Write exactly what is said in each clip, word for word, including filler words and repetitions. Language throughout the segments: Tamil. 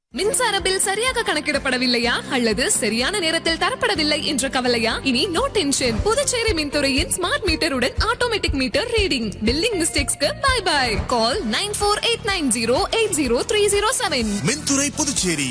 மின்சார பில் சரியாக கணக்கிடப்படவில்லையா அல்லது சரியான நேரத்தில் தரப்படவில்லை என்ற கவலையா? இனி no tension. Puducherry மின்துறையின் smart மீட்டருடன் automatic meter reading billing மிஸ்டேக்ஸ்க்கு by by. Call nine four eight nine zero eight zero three zero seven. மின்துறை புதுச்சேரி.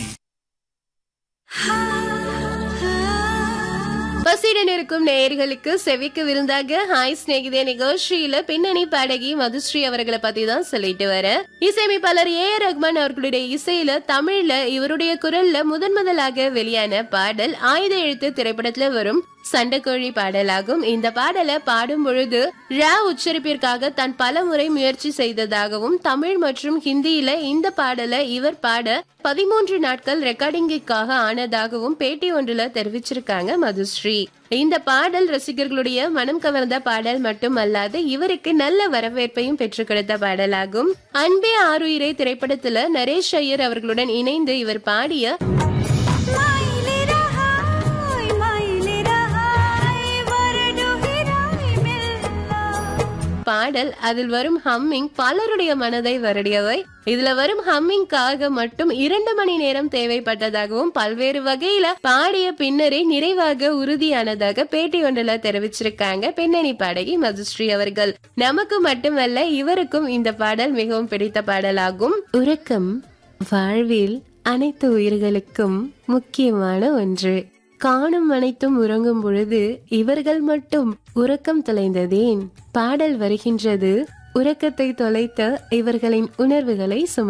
பசியுடன் இருக்கும் நேயர்களுக்கு செவிக்கு விருந்தாக ஹாய் ஸ்நேகிதே நிகழ்ச்சியில பின்னணி பாடகி மதுஸ்ரீ அவர்களை பத்தி தான் சொல்லிட்டு வர. இசையமைப்பாளர் ஏ ஆர் ரஹ்மான் அவர்களுடைய இசையில தமிழ்ல இவருடைய குரல்ல முதன் முதலாக வெளியான பாடல் ஆயுத எழுத்து திரைப்படத்துல வரும் சண்டைக்கோழி பாடலாகும். இந்த பாடலை பாடும் பொழுது ரா உச்சரிப்பிற்காக தான் பல முறை முயற்சி செய்ததாகவும் தமிழ் மற்றும் ஹிந்தியில இந்த பாடலை இவர் பாட பதிமூன்று நாட்கள் ரெக்கார்டிங்கிற்காக ஆனதாகவும் பேட்டி ஒன்றுல தெரிவிச்சிருக்காங்க மதுஸ்ரீ. இந்த பாடல் ரசிகர்களுடைய மனம் கவர்ந்த பாடல் மட்டுமல்லாது இவருக்கு நல்ல வரவேற்பையும் பெற்றுக் கொடுத்த பாடலாகும். அன்பே ஆறுயிரே திரைப்படத்துல நரேஷ் ஐயர் அவர்களுடன் இணைந்து இவர் பாடிய பாடல், அதில் வரும் ஹம்மிங் பலருடைய மனதை வருடியவை. இதுல வரும் ஹம்மிங்காக மட்டும் இரண்டு மணி நேரம் தேவைப்பட்டதாகவும் பல்வேறு வகையில பாடிய பின்னரே நிறைவாக உறுதியானதாக பேட்டி ஒன்றுல தெரிவிச்சிருக்காங்க பின்னணி பாடகி மதுஸ்ரீ அவர்கள். நமக்கு மட்டுமல்ல இவருக்கும் இந்த பாடல் மிகவும் பிடித்த பாடலாகும். உறக்கம் வாழ்வில் அனைத்து உயிர்களுக்கும் முக்கியமான ஒன்று. காணும் அனைத்தும் உறங்கும் பொழுது இவர்கள் மட்டும் உறக்கம் தொலைந்ததேன்? பாடல் வருகின்றது உறக்கத்தை தொலைத்த இவர்களின் உணர்வுகளை சும